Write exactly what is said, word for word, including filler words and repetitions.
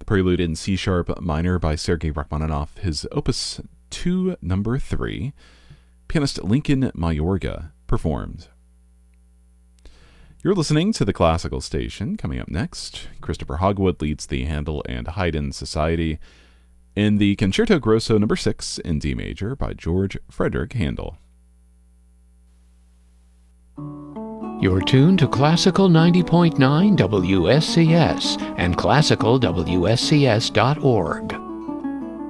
Prelude in C sharp minor by Sergei Rachmaninoff, his Opus two, number three. Pianist Lincoln Mayorga performed. You're listening to the Classical Station. Coming up next, Christopher Hogwood leads the Handel and Haydn Society in the Concerto Grosso number six in D major by George Frederick Handel. You're tuned to Classical ninety point nine W S C S and classical W S C S dot org.